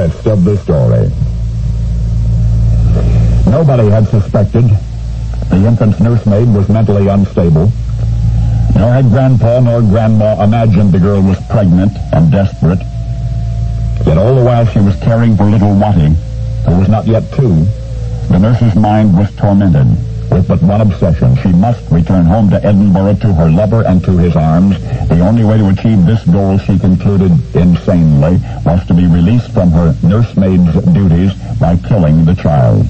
rest of the story. Nobody had suspected the infant's nursemaid was mentally unstable. Nor had Grandpa nor Grandma imagined the girl was pregnant and desperate. Yet all the while she was caring for little Watty, who was not yet 2, the nurse's mind was tormented with but one obsession. She must return home to Edinburgh, to her lover and to his arms. The only way to achieve this goal, she concluded insanely, was to be released from her nursemaid's duties by killing the child.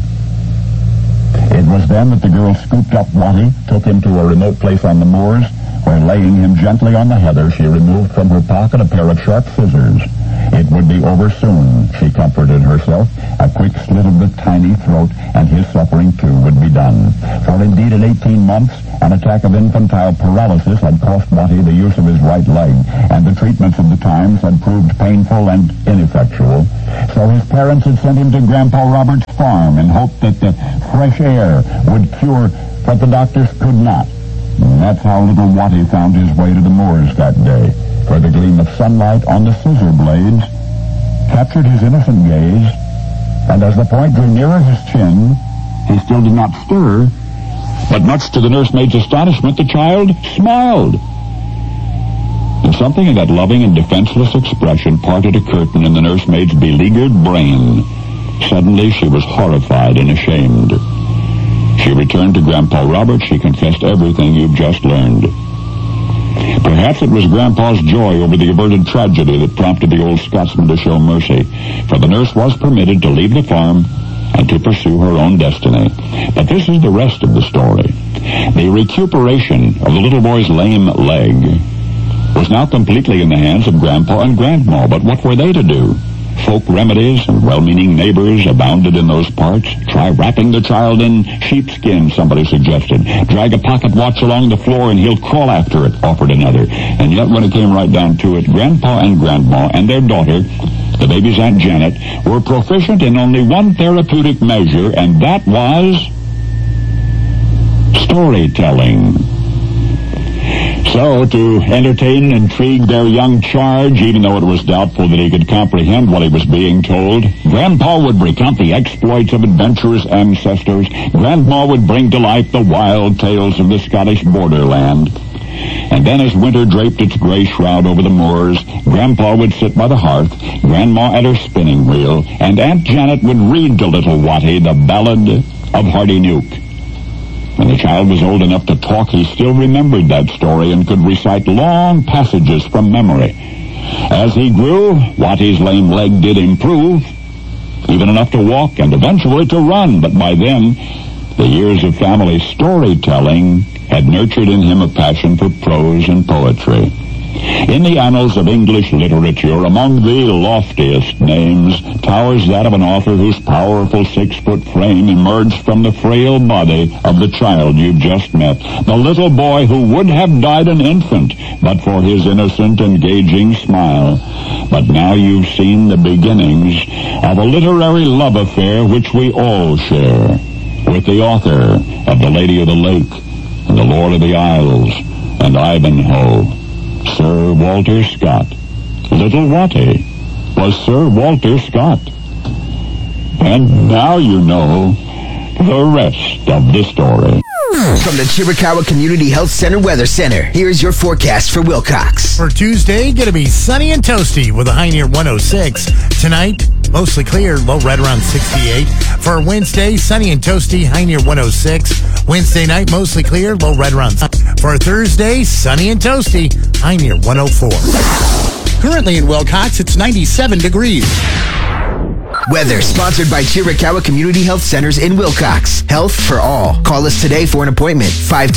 It was then that the girl scooped up Watty, took him to a remote place on the moors, where, laying him gently on the heather, she removed from her pocket a pair of sharp scissors. It would be over soon, she comforted herself. A quick slit of the tiny throat, and his suffering, too, would be done. For indeed, at 18 months, an attack of infantile paralysis had cost Watty the use of his right leg, and the treatments of the times had proved painful and ineffectual. So his parents had sent him to Grandpa Robert's farm in hope that the fresh air would cure what the doctors could not. And that's how little Watty found his way to the moors that day, for the gleam of sunlight on the scissor blades captured his innocent gaze, and as the point drew nearer his chin, he still did not stir, but much to the nursemaid's astonishment, the child smiled. And something in that loving and defenseless expression parted a curtain in the nursemaid's beleaguered brain. Suddenly she was horrified and ashamed. She returned to Grandpa Robert. She confessed everything you've just learned. Perhaps it was Grandpa's joy over the averted tragedy that prompted the old Scotsman to show mercy, for the nurse was permitted to leave the farm and to pursue her own destiny. But this is the rest of the story. The recuperation of the little boy's lame leg was now completely in the hands of Grandpa and Grandma, but what were they to do? Folk remedies and well-meaning neighbors abounded in those parts. Try wrapping the child in sheepskin, somebody suggested. Drag a pocket watch along the floor and he'll crawl after it, offered another. And yet when it came right down to it, Grandpa and Grandma and their daughter, the baby's Aunt Janet, were proficient in only one therapeutic measure, and that was storytelling. So, to entertain and intrigue their young charge, even though it was doubtful that he could comprehend what he was being told, Grandpa would recount the exploits of adventurous ancestors. Grandma would bring to life the wild tales of the Scottish borderland. And then, as winter draped its gray shroud over the moors, Grandpa would sit by the hearth, Grandma at her spinning wheel, and Aunt Janet would read to little Watty the Ballad of Hardy Nuke. When the child was old enough to talk, he still remembered that story and could recite long passages from memory. As he grew, Watty's lame leg did improve, even enough to walk and eventually to run. But by then, the years of family storytelling had nurtured in him a passion for prose and poetry. In the annals of English literature, among the loftiest names, towers that of an author whose powerful 6-foot frame emerged from the frail body of the child you've just met. The little boy who would have died an infant, but for his innocent, engaging smile. But now you've seen the beginnings of a literary love affair which we all share, with the author of The Lady of the Lake, and The Lord of the Isles, and Ivanhoe, Sir Walter Scott. Little Watty was Sir Walter Scott. And now you know the rest of the story. From the Chiricahua Community Health Center Weather Center, here's your forecast for Wilcox. For Tuesday, going to be sunny and toasty with a high near 106. Tonight, mostly clear, low right around 68. For Wednesday, sunny and toasty, high near 106. Wednesday night, mostly clear, low right around. For Thursday, sunny and toasty, high near 104. Currently in Wilcox, it's 97 degrees. Weather sponsored by Chiricahua Community Health Centers in Wilcox. Health for all. Call us today for an appointment.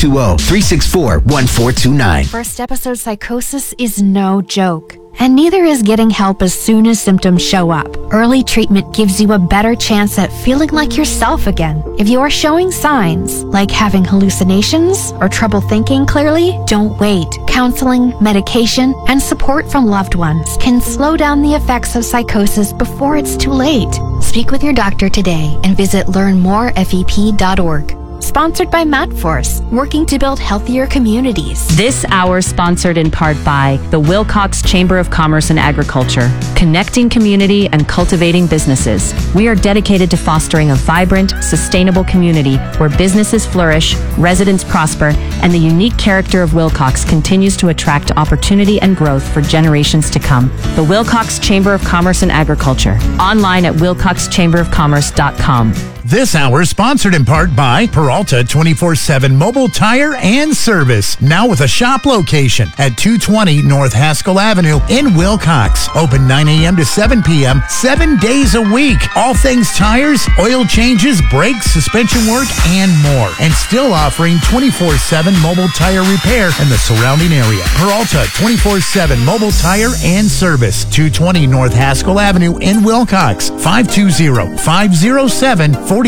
520-364-1429. First episode psychosis is no joke. And neither is getting help as soon as symptoms show up. Early treatment gives you a better chance at feeling like yourself again. If you are showing signs, like having hallucinations or trouble thinking clearly, don't wait. Counseling, medication, and support from loved ones can slow down the effects of psychosis before it's too late. Speak with your doctor today and visit learnmorefep.org. sponsored by MadForce, working to build healthier communities. This hour sponsored in part by the Wilcox Chamber of Commerce and Agriculture, connecting community and cultivating businesses. We are dedicated to fostering a vibrant, sustainable community where businesses flourish, residents prosper, and the unique character of Wilcox continues to attract opportunity and growth for generations to come. The Wilcox Chamber of Commerce and Agriculture, online at wilcoxchamberofcommerce.com. This hour is sponsored in part by Peralta 24/7 Mobile Tire and Service, now with a shop location at 220 North Haskell Avenue in Wilcox. Open 9 a.m. to 7 p.m., 7 days a week. All things tires, oil changes, brakes, suspension work, and more. And still offering 24/7 mobile tire repair in the surrounding area. Peralta 24/7 Mobile Tire and Service, 220 North Haskell Avenue in Wilcox, 520-507-4794.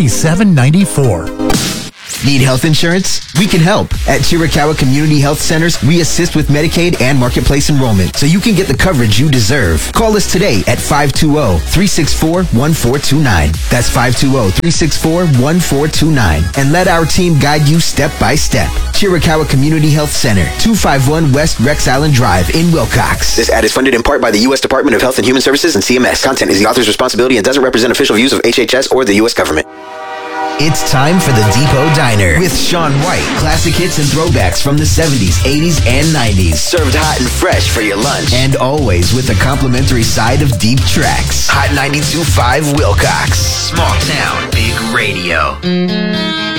Need health insurance? We can help. At Chiricahua Community Health Centers, we assist with Medicaid and Marketplace enrollment so you can get the coverage you deserve. Call us today at 520-364-1429. That's 520-364-1429. And let our team guide you step by step. Chiricahua Community Health Center, 251 West Rex Island Drive in Wilcox. This ad is funded in part by the U.S. Department of Health and Human Services and CMS. Content is the author's responsibility and doesn't represent official views of HHS or the U.S. government. It's time for the Depot Diner with Sean White. Classic hits and throwbacks from the 70s, 80s, and 90s. Served hot and fresh for your lunch. And always with a complimentary side of deep tracks. Hot 92.5 Wilcox. Small town, big radio.